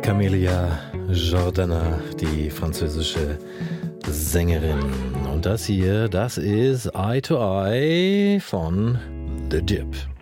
Camelia Jordana, die französische Sängerin. Und das hier, das ist Eye to Eye von The Dip.